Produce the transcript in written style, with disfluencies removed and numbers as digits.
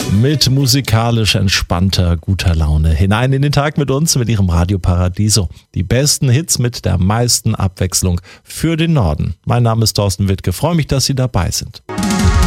Mit musikalisch entspannter, guter Laune hinein in den Tag mit uns, mit Ihrem Radio Paradiso. Die besten Hits mit der meisten Abwechslung für den Norden. Mein Name ist Thorsten Wittke. Freue mich, dass Sie dabei sind.